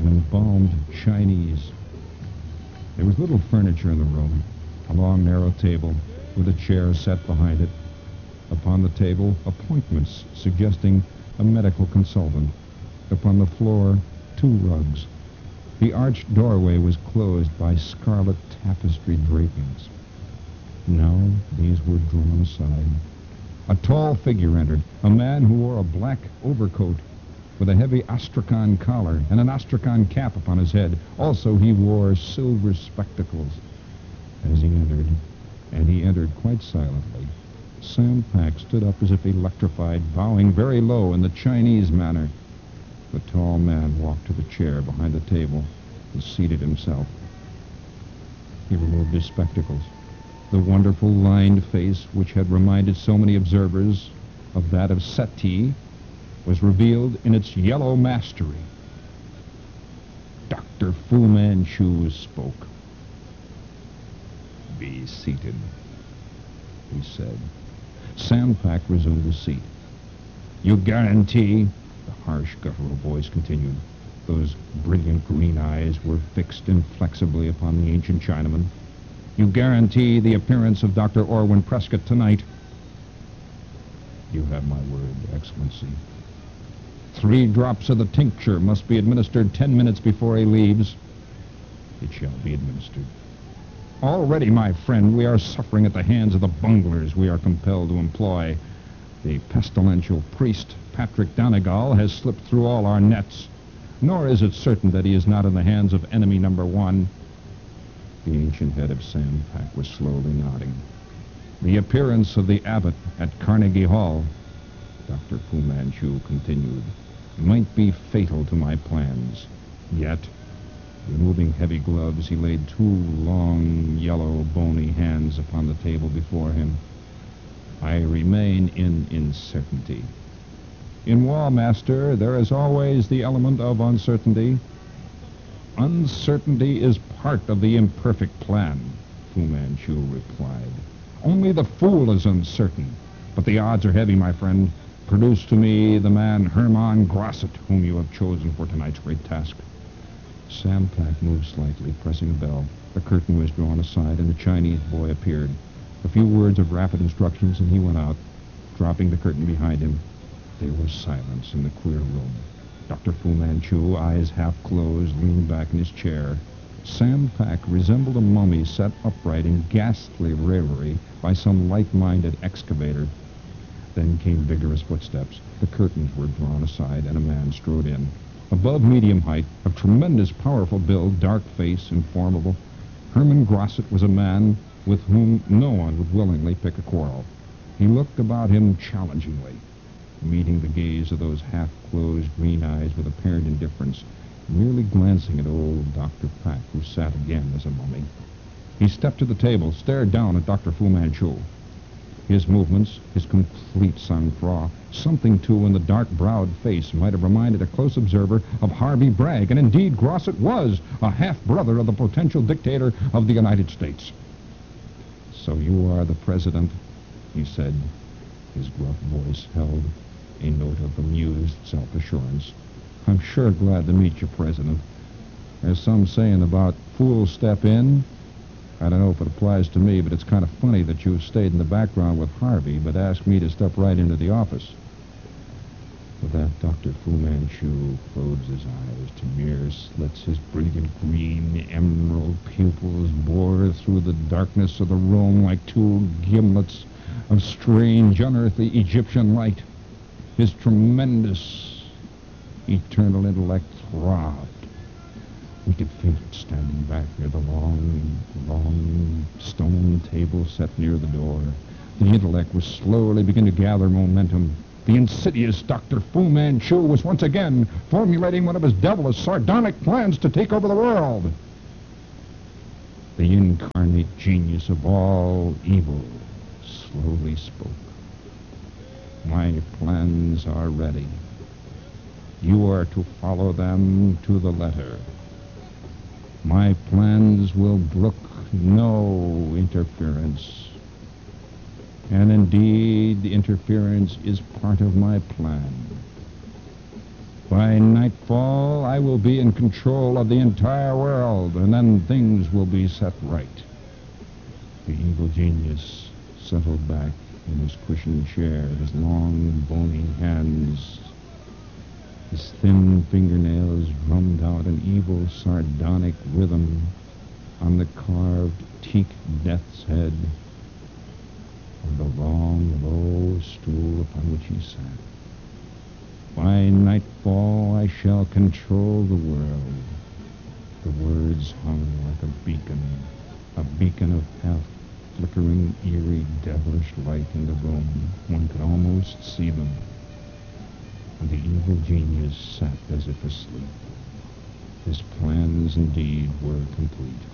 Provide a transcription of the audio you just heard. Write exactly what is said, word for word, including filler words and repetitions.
and embalmed Chinese. There was little furniture in the room, a long, narrow table with a chair set behind it. Upon the table, appointments suggesting a medical consultant. Upon the floor, two rugs. The arched doorway was closed by scarlet tapestry drapings. Now these were drawn aside. A tall figure entered, a man who wore a black overcoat with a heavy astrakhan collar and an astrakhan cap upon his head. Also, he wore silver spectacles. As he entered, and he entered quite silently, Sam Pack stood up as if electrified, bowing very low in the Chinese manner. The tall man walked to the chair behind the table and seated himself. He removed his spectacles. The wonderful lined face, which had reminded so many observers of that of Seti, was revealed in its yellow mastery. Doctor Fu Manchu spoke. "Be seated," he said. Sam Pack resumed his seat. "You guarantee," the harsh, guttural voice continued. Those brilliant green eyes were fixed inflexibly upon the ancient Chinaman. "You guarantee the appearance of Doctor Orwin Prescott tonight?" "You have my word, Excellency." "Three drops of the tincture must be administered ten minutes before he leaves." "It shall be administered." "Already, my friend, we are suffering at the hands of the bunglers we are compelled to employ. The pestilential priest, Patrick Donegal, has slipped through all our nets. Nor is it certain that he is not in the hands of enemy number one." The ancient head of Sam Pack was slowly nodding. "The appearance of the abbot at Carnegie Hall," Doctor Fu Manchu continued, "might be fatal to my plans. Yet," removing heavy gloves, he laid two long, yellow, bony hands upon the table before him, "I remain in uncertainty. In war, master, there is always the element of uncertainty." "Uncertainty is part of the imperfect plan," Fu Manchu replied. "Only the fool is uncertain. But the odds are heavy, my friend. Produce to me the man Hermann Grosset, whom you have chosen for tonight's great task." Sam Pack moved slightly, pressing a bell. The curtain was drawn aside, and the Chinese boy appeared. A few words of rapid instructions, and he went out, dropping the curtain behind him. There was silence in the queer room. Doctor Fu Manchu, eyes half closed, leaned back in his chair. Sam Pack resembled a mummy set upright in ghastly reverie by some light-minded excavator. Then came vigorous footsteps. The curtains were drawn aside, and a man strode in. Above medium height, of tremendous, powerful build, dark face, informable, Herman Grosset was a man with whom no one would willingly pick a quarrel. He looked about him challengingly, meeting the gaze of those half-closed green eyes with apparent indifference, merely glancing at old Doctor Pack, who sat again as a mummy. He stepped to the table, stared down at Doctor Fu Manchu. His movements, his complete sang-froid, something, too, in the dark-browed face might have reminded a close observer of Harvey Bragg, and indeed Grosset was a half-brother of the potential dictator of the United States. "So you are the president," he said. His gruff voice held a note of amused self-assurance. "I'm sure glad to meet you, President. There's some saying about fools step in. I don't know if it applies to me, but it's kind of funny that you've stayed in the background with Harvey, but asked me to step right into the office." With that, Doctor Fu Manchu closed his eyes to mere slits. His brilliant green emerald pupils bored through the darkness of the room like two gimlets of strange, unearthly Egyptian light. His tremendous, eternal intellect throbbed. We could feel it standing back near the long, long stone table set near the door. The intellect was slowly beginning to gather momentum. The insidious Doctor Fu Manchu was once again formulating one of his devilish, sardonic plans to take over the world. The incarnate genius of all evil slowly spoke. "My plans are ready. You are to follow them to the letter. My plans will brook no interference. And indeed, the interference is part of my plan. By nightfall, I will be in control of the entire world, and then things will be set right. The evil genius settled back in his cushioned chair, his long, bony hands, his thin fingernails drummed out an evil, sardonic rhythm on the carved teak death's head of the long, low stool upon which he sat. By nightfall I shall control the world. The words hung like a beacon, a beacon of half-flickering, eerie, devilish light in the room. One could almost see them. And the evil genius sat as if asleep. His plans, indeed, were complete.